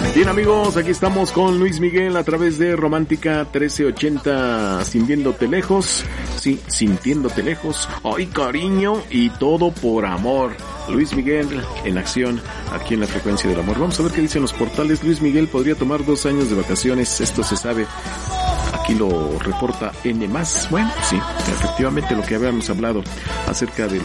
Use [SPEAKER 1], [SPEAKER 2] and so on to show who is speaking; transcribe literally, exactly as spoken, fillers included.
[SPEAKER 1] Bien, amigos, aquí estamos con Luis Miguel a través de Romántica trece ochenta, sintiéndote lejos, sí, sintiéndote lejos, ay cariño y todo por amor. Luis Miguel en acción aquí en la frecuencia del amor. Vamos a ver qué dicen los portales. Luis Miguel podría tomar dos años de vacaciones, esto se sabe. Aquí lo reporta N más. Bueno, sí, efectivamente lo que habíamos hablado acerca de